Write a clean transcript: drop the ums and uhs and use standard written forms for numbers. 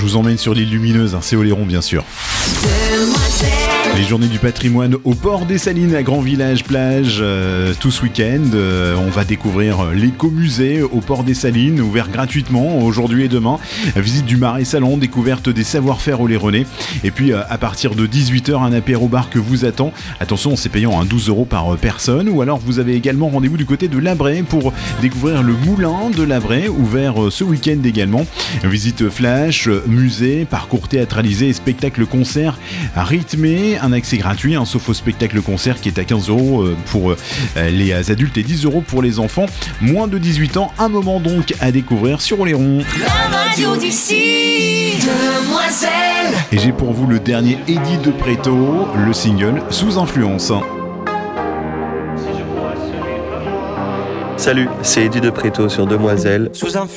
vous emmène sur l'île lumineuse, c'est Oléron bien sûr. Les journées du patrimoine au port des Salines à Grand Village Plage tout ce week-end. On va découvrir l'écomusée au port des Salines, ouvert gratuitement aujourd'hui et demain. Visite du marais salon, découverte des savoir-faire oléronais. Et puis à partir de 18h, un apéro-bar que vous attend. Attention, c'est payant, 12 € par personne. Ou alors vous avez également rendez-vous du côté de Labray pour découvrir le moulin de Labray, ouvert ce week-end également. Visite flash, musée, parcours théâtralisé et spectacle-concert rythmé. Un accès gratuit, sauf au spectacle-concert qui est à 15 € pour les adultes et 10 € pour les enfants. Moins de 18 ans, un moment donc à découvrir sur Oléron. La radio d'ici, Demoiselle. Et j'ai pour vous le dernier Eddie de Préto, le single Sous Influence. Salut, c'est Eddie de Préto sur Demoiselle. Sous